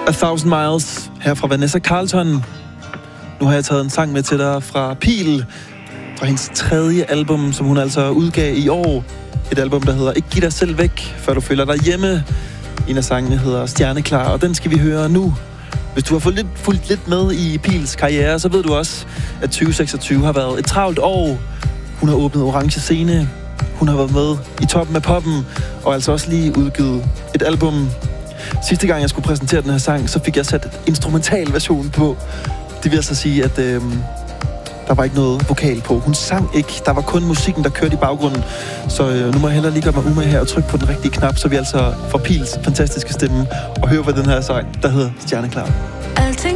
A Thousand Miles her fra Vanessa Carlton. Nu har jeg taget en sang med til dig fra Pil, fra hendes 3. album, som hun altså udgav i år. Et album, der hedder Ikke giv dig selv væk, før du føler dig hjemme. En af sangene hedder Stjerneklar, og den skal vi høre nu. Hvis du har fulgt lidt med i Pils karriere, så ved du også, at 2026 har været et travlt år. Hun har åbnet Orange Scene. Hun har været med i toppen af poppen, og altså også lige udgivet et album. Sidste gang, jeg skulle præsentere den her sang, så fik jeg sat et instrumental version på. Det vil altså sige, at der var ikke noget vokal på. Hun sang ikke. Der var kun musikken, der kørte i baggrunden. Så nu må jeg hellere lige gøre mig umage her og trykke på den rigtige knap, så vi altså får Pils fantastiske stemme og høre på den her sang, der hedder Stjerneklar.